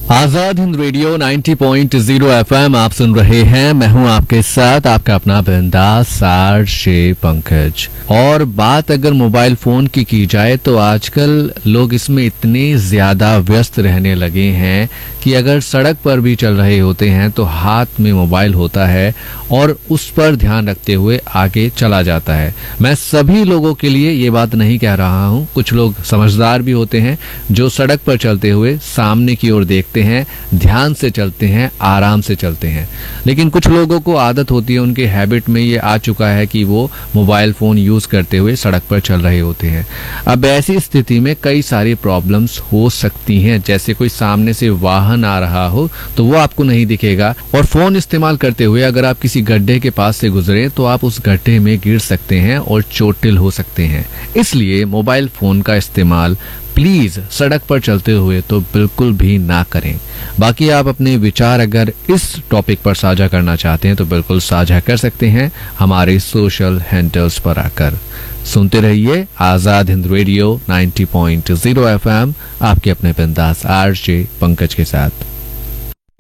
Azad Hind radio 90.0 FM आप सुन रहे हैं। मैं हूं आपके साथ आपका अपना बिंदास आरजे पंकज। और बात अगर मोबाइल फोन की जाए तो आजकल लोग इसमें इतने ज्यादा व्यस्त रहने लगे हैं कि अगर सड़क पर भी चल रहे होते हैं तो हाथ में मोबाइल होता है और उस पर ध्यान रखते हुए आगे चला जाता है। मैं सभी लोगों के लिए ये बात नहीं कह रहा हूं। कुछ लोग समझदार भी होते हैं जो सड़क पर चलते हुए सामने की ओर देखते हैं, ध्यान से चलते हैं, आराम से चलते हैं। लेकिन कुछ लोगों को आदत होती है, उनके हैबिट में ये आ चुका है कि वो मोबाइल फोन यूज करते हुए सड़क पर चल रहे होते हैं। अब ऐसी स्थिति में कई सारी प्रॉब्लम्स हो सकती हैं, जैसे कोई सामने से वाहन आ रहा हो तो वो आपको नहीं दिखेगा और फोन इस्तेमाल करते हुए अगर आप किसी गड्ढे के पास से गुजरे तो आप उस गड्ढे में गिर सकते हैं और चोटिल हो सकते हैं। इसलिए मोबाइल फोन का इस्तेमाल प्लीज सड़क पर चलते हुए तो बिल्कुल भी ना करें। बाकी आप अपने विचार अगर इस टॉपिक पर साझा करना चाहते हैं तो बिल्कुल साझा कर सकते हैं हमारे सोशल हैंडल्स पर आकर। सुनते रहिए आजाद हिंद रेडियो 90.0 एफएम आपके अपने बिंदास आरजे पंकज के साथ।